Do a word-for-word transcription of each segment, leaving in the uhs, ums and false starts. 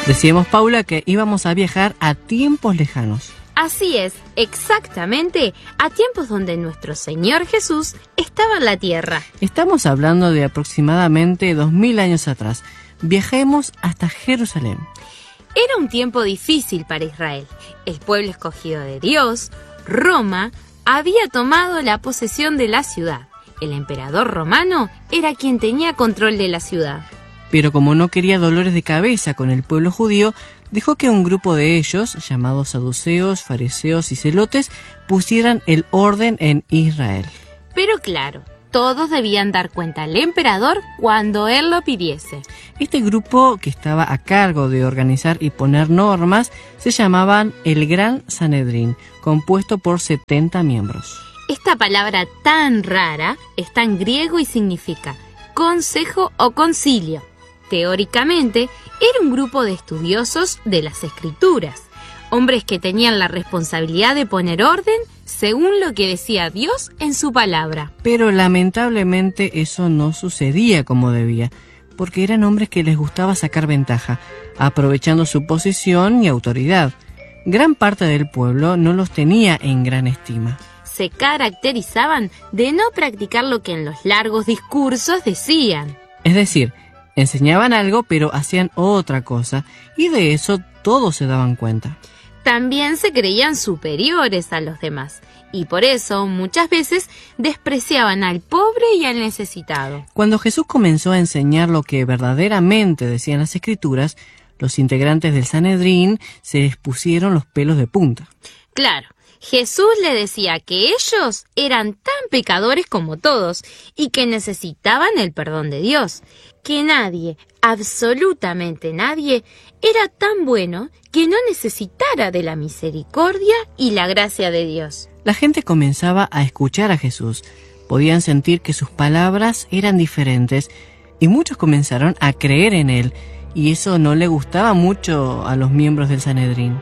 Decíamos, Paula, que íbamos a viajar a tiempos lejanos. Así es, exactamente, a tiempos donde nuestro Señor Jesús estaba en la tierra. Estamos hablando de aproximadamente dos mil años atrás. Viajemos hasta Jerusalén. Era un tiempo difícil para Israel. El pueblo escogido de Dios, Roma, había tomado la posesión de la ciudad. El emperador romano era quien tenía control de la ciudad. Pero como no quería dolores de cabeza con el pueblo judío, dejó que un grupo de ellos, llamados saduceos, fariseos y celotes, pusieran el orden en Israel. Pero claro, todos debían dar cuenta al emperador cuando él lo pidiese. Este grupo, que estaba a cargo de organizar y poner normas, se llamaban el Gran Sanedrín, compuesto por setenta miembros. Esta palabra tan rara está en griego y significa consejo o concilio. Teóricamente, era un grupo de estudiosos de las Escrituras, hombres que tenían la responsabilidad de poner orden según lo que decía Dios en su palabra. Pero lamentablemente eso no sucedía como debía, porque eran hombres que les gustaba sacar ventaja, aprovechando su posición y autoridad. Gran parte del pueblo no los tenía en gran estima. Se caracterizaban de no practicar lo que en los largos discursos decían. Es decir, enseñaban algo, pero hacían otra cosa, y de eso todos se daban cuenta. También se creían superiores a los demás, y por eso muchas veces despreciaban al pobre y al necesitado. Cuando Jesús comenzó a enseñar lo que verdaderamente decían las Escrituras, los integrantes del Sanedrín se les pusieron los pelos de punta. Claro. Jesús le decía que ellos eran tan pecadores como todos y que necesitaban el perdón de Dios, que nadie, absolutamente nadie, era tan bueno que no necesitara de la misericordia y la gracia de Dios. La gente comenzaba a escuchar a Jesús, podían sentir que sus palabras eran diferentes y muchos comenzaron a creer en él, y eso no le gustaba mucho a los miembros del Sanedrín.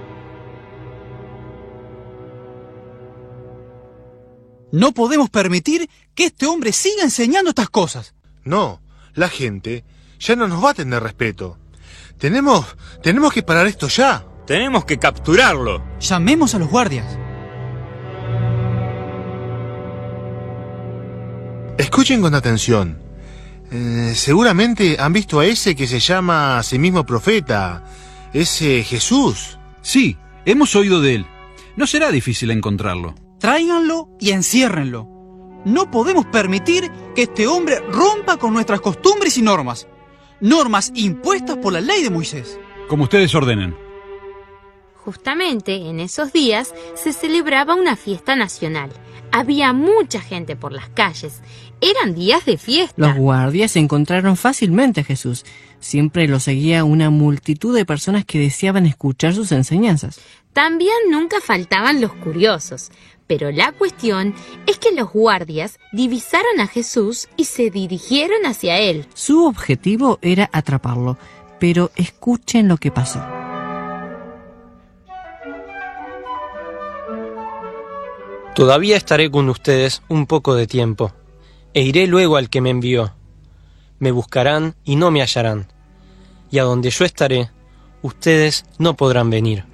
No podemos permitir que este hombre siga enseñando estas cosas. No, la gente ya no nos va a tener respeto. Tenemos, tenemos que parar esto ya. Tenemos que capturarlo. Llamemos a los guardias. Escuchen con atención. Eh, seguramente han visto a ese que se llama a sí mismo profeta, ese Jesús. Sí, hemos oído de él. No será difícil encontrarlo. Tráiganlo y enciérrenlo. No podemos permitir que este hombre rompa con nuestras costumbres y normas. Normas impuestas por la ley de Moisés. Como ustedes ordenen. Justamente en esos días se celebraba una fiesta nacional. Había mucha gente por las calles. Eran días de fiesta. Los guardias encontraron fácilmente a Jesús. Siempre lo seguía una multitud de personas que deseaban escuchar sus enseñanzas. También nunca faltaban los curiosos. Pero la cuestión es que los guardias divisaron a Jesús y se dirigieron hacia él. Su objetivo era atraparlo, pero escuchen lo que pasó. Todavía estaré con ustedes un poco de tiempo, e iré luego al que me envió. Me buscarán y no me hallarán, y a donde yo estaré, ustedes no podrán venir.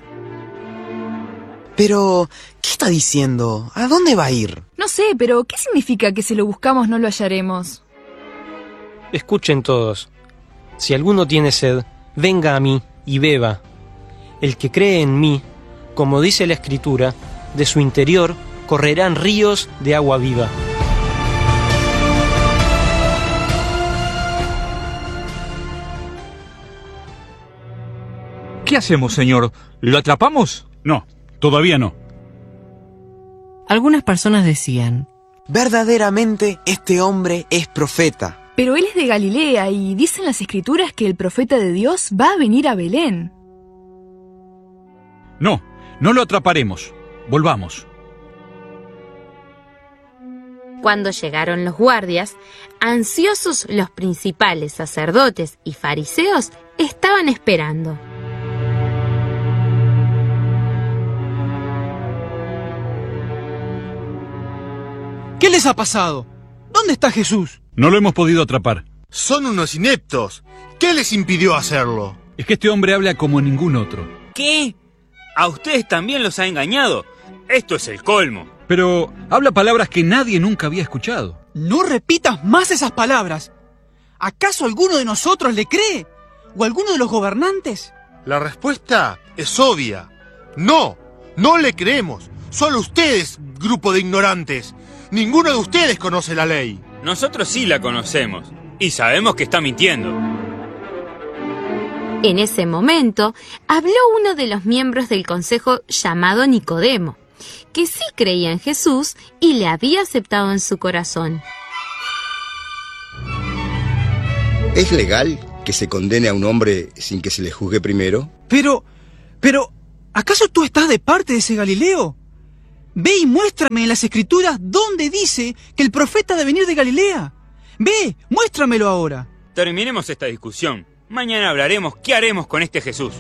Pero, ¿qué está diciendo? ¿A dónde va a ir? No sé, pero ¿qué significa que si lo buscamos no lo hallaremos? Escuchen todos. Si alguno tiene sed, venga a mí y beba. El que cree en mí, como dice la Escritura, de su interior correrán ríos de agua viva. ¿Qué hacemos, señor? ¿Lo atrapamos? No, todavía no. Algunas personas decían: verdaderamente este hombre es profeta. Pero él es de Galilea y dicen las Escrituras que el profeta de Dios va a venir a Belén. No, no lo atraparemos. Volvamos. Cuando llegaron los guardias, ansiosos los principales sacerdotes y fariseos estaban esperando. ¿Qué les ha pasado? ¿Dónde está Jesús? No lo hemos podido atrapar. Son unos ineptos. ¿Qué les impidió hacerlo? Es que este hombre habla como ningún otro. ¿Qué? ¿A ustedes también los ha engañado? Esto es el colmo. Pero habla palabras que nadie nunca había escuchado. No repitas más esas palabras. ¿Acaso alguno de nosotros le cree? ¿O alguno de los gobernantes? La respuesta es obvia. No, no le creemos. Solo ustedes, grupo de ignorantes. Ninguno de ustedes conoce la ley. Nosotros sí la conocemos y sabemos que está mintiendo. En ese momento, habló uno de los miembros del consejo llamado Nicodemo, que sí creía en Jesús y le había aceptado en su corazón. ¿Es legal que se condene a un hombre sin que se le juzgue primero? Pero, pero, ¿acaso tú estás de parte de ese Galileo? Ve y muéstrame en las Escrituras dónde dice que el profeta ha de venir de Galilea. Ve, muéstramelo ahora. Terminemos esta discusión. Mañana hablaremos qué haremos con este Jesús.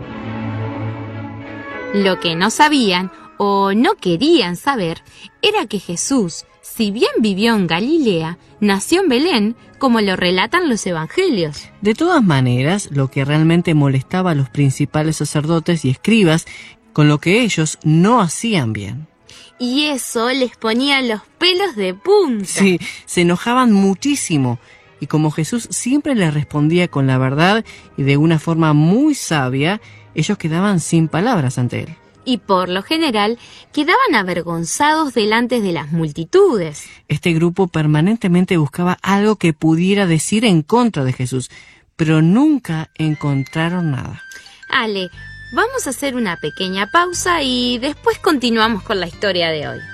Lo que no sabían o no querían saber era que Jesús, si bien vivió en Galilea, nació en Belén, como lo relatan los evangelios. De todas maneras, lo que realmente molestaba a los principales sacerdotes y escribas, con lo que ellos no hacían bien. Y eso les ponía los pelos de punta. Sí, se enojaban muchísimo. Y como Jesús siempre les respondía con la verdad y de una forma muy sabia, ellos quedaban sin palabras ante él. Y por lo general, quedaban avergonzados delante de las multitudes. Este grupo permanentemente buscaba algo que pudiera decir en contra de Jesús, pero nunca encontraron nada. Ale, vamos a hacer una pequeña pausa y después continuamos con la historia de hoy.